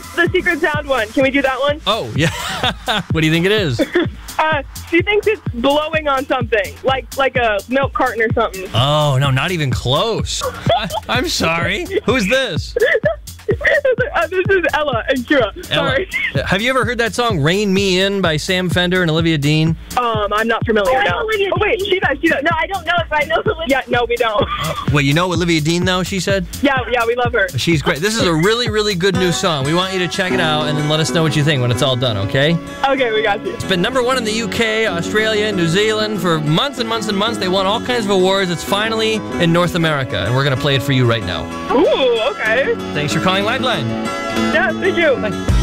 it's the Secret Sound one. Can we do that one? Oh, yeah. What do you think it is? She thinks it's blowing on something, like a milk carton or something. Oh, no, not even close. I'm sorry. Who's this? This is Ella and Kira. Sorry. Ella. Have you ever heard that song "Rain Me In" by Sam Fender and Olivia Dean? I'm not familiar. Oh, wait, she does. No, I don't know if I know Olivia. Yeah, no, we don't. Wait, you know Olivia Dean, though, she said? Yeah, we love her. She's great. This is a really, really good new song. We want you to check it out and then let us know what you think when it's all done, okay? Okay, we got you. It's been number 1 in the UK, Australia, New Zealand for months and months and months. They won all kinds of awards. It's finally in North America, and we're going to play it for you right now. Ooh, okay. Thanks for calling Liveline. Yeah, thank you. Bye.